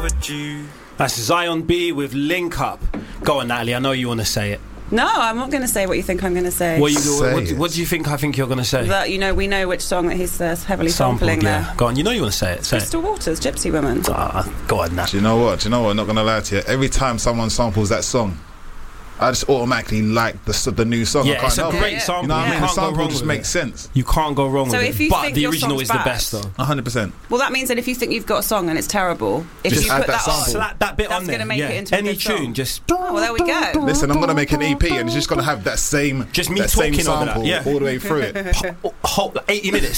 overdue. That's Zion B with Link Up. Go on, Natalie, I know you want to say it. No, I'm not going to say what you think I'm going to say. What do you think I think you're going to say? That, we know which song that he's heavily sampling there. Go on, you know you want to say it. Crystal Waters, Gypsy Woman. Go on, Nat. Do you know what? I'm not going to lie to you. Every time someone samples that song, I just automatically like the new song. Yeah, it's a great sample. You know what I mean? The sample just with makes sense. You can't go wrong So with if it. you But think the your original song's is the bad, best, though. 100%. Well, that means that if you think you've got a song and it's terrible, if Just you add put that that on, sample. Slap that bit that's on there. going to make it into any a good tune, song. just. Oh, well, there we go. Listen, I'm going to make an EP and it's just going to have that same, Just me that same talking over that, sample yeah. all the way through it. Whole 80 minutes.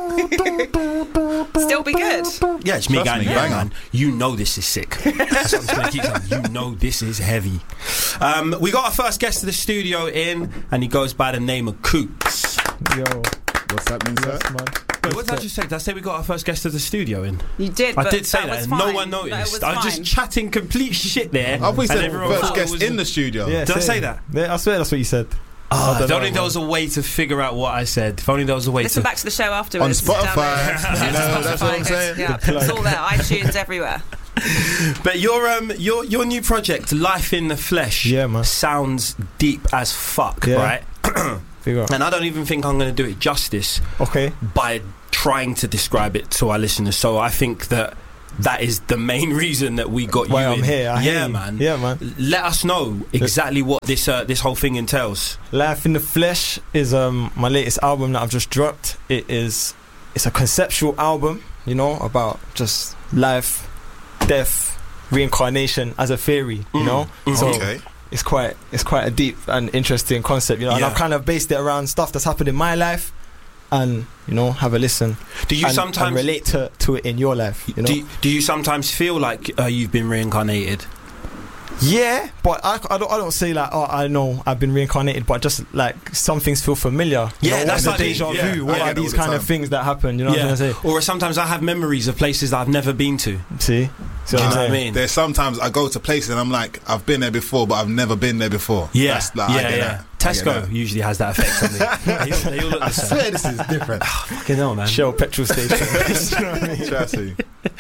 Still be good. Yeah, it's me Trust going, me, yeah, bang man. You know this is sick. That's what I'm just going to keep saying. You know this is heavy. We got our first guest to the studio in, and he goes by the name of Coops. Yo, What's that mean, sir? man. Wait, what did I just say? Did I say we got our first guest to the studio in? You did, I but did say that that, was and no fine. one No, it noticed. was I was fine. just chatting complete shit there. I've always and said everyone first thought guest it was in the studio. Yeah, Did I same. say that? Yeah, I swear that's what you said. If only there was a way to figure out what I said. If only there was a way Listen to. back to the show afterwards. On Spotify. Download it. You know, that's what I'm saying. Yeah, it's all there. iTunes everywhere. But your new project, Life in the Flesh, Yeah, man. sounds deep as fuck, Yeah. right? Figure out. And I don't even think I'm going to do it justice Okay. by trying to describe it to our listeners. So I think that is the main reson that we got Why you I'm in. here. I hear Yeah, you. man. Yeah, man. Let us know exactly what this whole thing entails. Life in the Flesh is my latest album that I've just dropped. It's a conceptual album, about just life, death, reincarnation as a theory, So Okay. it's quite a deep and interesting concept, and Yeah. I've kind of based it around stuff that's happened in my life, and have a listen. Do you and sometimes relate to it in your life? Do you sometimes feel like you've been reincarnated? Yeah, but I don't say like, oh, I know I've been reincarnated, but just like some things feel familiar. Yeah, that's what like deja yeah, vu. I What get are it these all the kind of time. things that happen? You know what I'm trying to say? Or sometimes I have memories of places that I've never been to. See Do you know I'm what I saying? mean? There's sometimes I go to places and I'm like, I've been there before, but I've never been there before. Yeah, That's, like, I get that. I get Tesco that. usually has that effect on me. They all look the I same. swear this is different. Fucking hell, man. Shell petrol station. You know what I mean? Trust me.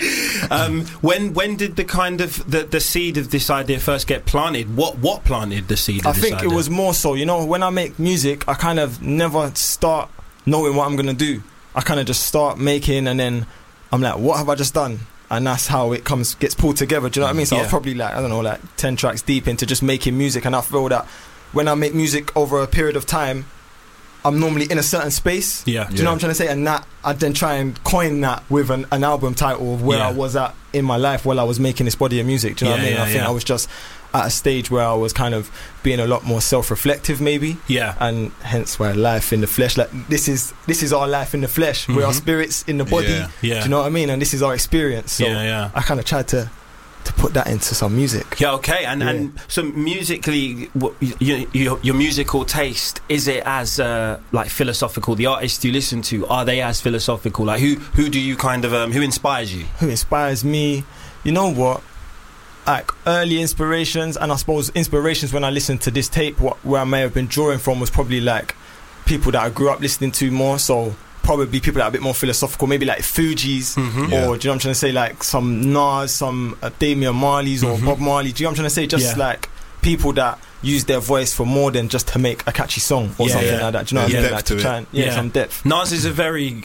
When did the kind of the seed of this idea first get planted? What planted the seed? I of this think idea? it was more so, when I make music, I kind of never start knowing what I'm gonna do. I kind of just start making, and then I'm like, what have I just done? And that's how it gets pulled together. Do you know what I mean? So Yeah. I'm probably 10 tracks deep into just making music, and I feel that when I make music over a period of time, I'm normally in a certain space. Yeah. Do you know what I'm trying to say? And that I then try and coin that with an album title of where Yeah. I was at in my life while I was making this body of music. Do you know what I mean? I think I was just at a stage where I was kind of being a lot more self-reflective, maybe. Yeah. And hence why Life in the Flesh. Like this is our life in the flesh. We're our spirits in the body. Yeah. Yeah. Do you know what I mean? And this is our experience. So Yeah. I kind of tried to put that into some music. Yeah, okay, and so musically, your musical taste, is it as like philosophical? The artists you listen to, are they as philosophical? Like who do you kind of who inspires you? Who inspires me? You know what? Like early inspirations, and I suppose inspirations when I listened to this tape, where I may have been drawing from was probably like people that I grew up listening to more. So probably people that are a bit more philosophical, maybe like Fugees, Mm-hmm. or do you know what I'm trying to say, like some Nas, some Damian Marley's, or Bob Marley. Do you know what I'm trying to say? Just like people that use their voice for more than just to make a catchy song or something like that. Do you know what I mean? Depth Like to to try it. and some depth. Nas is a very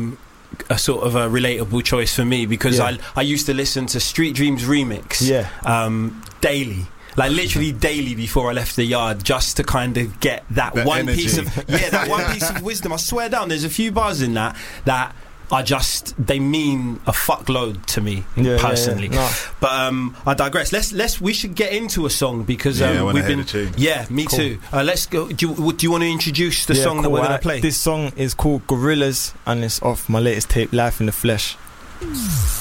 a sort of a relatable choice for me because I used to listen to Street Dreams remix daily. Like literally daily before I left the yard, just to kind of get that one energy. piece of one piece of wisdom. I swear down, there's a few bars in that are just, they mean a fuckload to me personally. No. But I digress. We should get into a song because I wanna we've hear been. the tune. Yeah, me too. Let's go. Do you want to introduce the song that we're going to play? This song is called Gorillas, and it's off my latest tape, Life in the Flesh.